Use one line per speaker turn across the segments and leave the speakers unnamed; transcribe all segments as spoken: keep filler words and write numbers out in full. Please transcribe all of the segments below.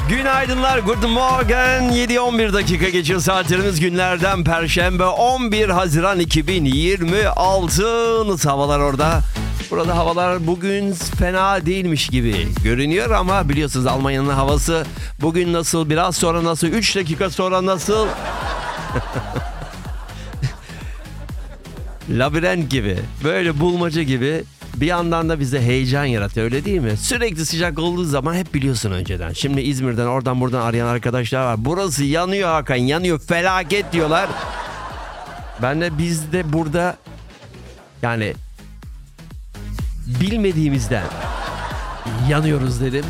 Günaydınlar, good morning. yedi on bir dakika geçiyor saatlerimiz, günlerden Perşembe on bir Haziran iki bin yirmi altı. Nasıl havalar orada? Burada havalar bugün fena değilmiş gibi görünüyor ama biliyorsunuz Almanya'nın havası bugün nasıl, biraz sonra nasıl, üç dakika sonra nasıl? Labirent gibi, böyle bulmaca gibi. Bir yandan da bize heyecan yaratıyor, öyle değil mi? Sürekli sıcak olduğu zaman hep biliyorsun önceden. Şimdi İzmir'den oradan buradan arayan arkadaşlar var. Burası yanıyor Hakan, yanıyor, felaket diyorlar. Ben de biz de burada yani bilmediğimizden yanıyoruz dedim.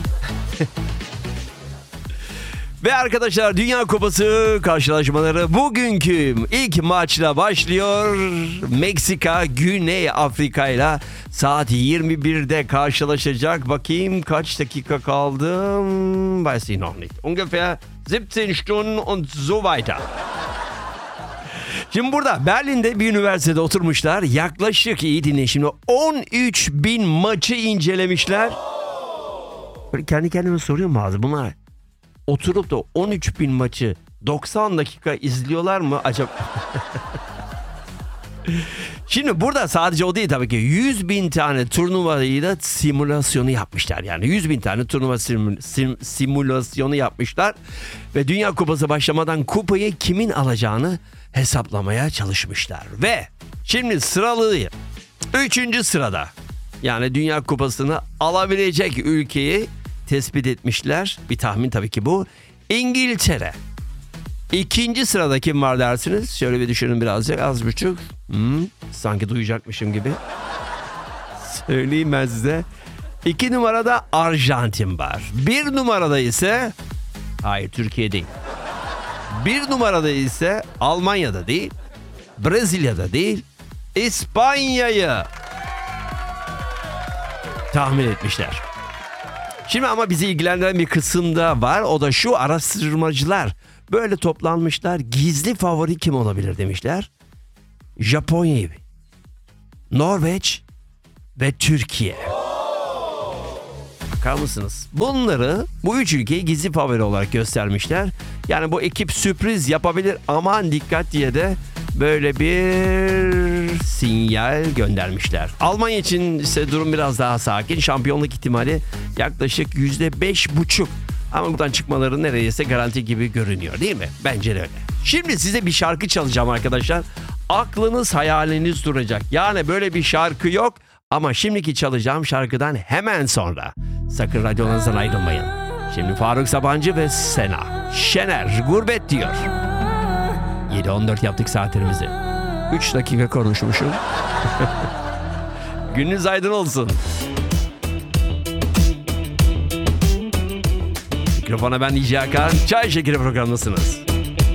Ve arkadaşlar, Dünya Kupası karşılaşmaları bugünkü ilk maçla başlıyor. Meksika Güney Afrika ile saat yirmi birde karşılaşacak. Bakayım kaç dakika kaldı? Weiß ich noch nicht. Ungefähr siebzehn Stunden und so weiter. Şimdi burada Berlin'de bir üniversitede oturmuşlar. Yaklaşık, iyi dinleyin şimdi, on üç bin maçı incelemişler. Böyle kendi kendime soruyorum bazı bunlar. Oturup da on üç bin maçı doksan dakika izliyorlar mı acaba? Şimdi burada sadece o değil tabii ki. yüz bin tane turnuvayı da simülasyonu yapmışlar. Yani yüz bin tane turnuva sim, sim, simülasyonu yapmışlar. Ve Dünya Kupası başlamadan kupayı kimin alacağını hesaplamaya çalışmışlar. Ve şimdi sıralığı üçüncü sırada. Yani Dünya Kupası'nı alabilecek ülkeyi tespit etmişler. Bir tahmin tabii ki bu. İngiltere. İkinci sırada kim var dersiniz? Şöyle bir düşünün birazcık, az buçuk. Hmm, sanki duyacakmışım gibi. Söyleyeyim ben size. İki numarada Arjantin var. Bir numarada ise, hayır Türkiye değil. Bir numarada ise Almanya'da değil, Brezilya'da değil, İspanya'yı tahmin etmişler. Şimdi ama bizi ilgilendiren bir kısım da var. O da şu: araştırmacılar böyle toplanmışlar. Gizli favori kim olabilir demişler. Japonya, Norveç ve Türkiye. Bakar mısınız? Bunları, bu üç ülkeyi gizli favori olarak göstermişler. Yani bu ekip sürpriz yapabilir, aman dikkat diye de böyle bir sinyal göndermişler. Almanya için ise durum biraz daha sakin. Şampiyonluk ihtimali yaklaşık yüzde beş buçuk. Ama buradan çıkmaları neredeyse garanti gibi görünüyor, değil mi? Bence de öyle. Şimdi size bir şarkı çalacağım arkadaşlar. Aklınız hayaliniz duracak. Yani böyle bir şarkı yok. Ama şimdiki çalacağım şarkıdan hemen sonra sakın radyonuzdan ayrılmayın. Şimdi Faruk Sabancı ve Sena Şener Gurbet diyor. yedi on dört yaptık saatlerimizi. üç dakika konuşmuşum. Gününüz aydın olsun. Mikrofona ben D J Hakan. Çay Şekeri programındasınız.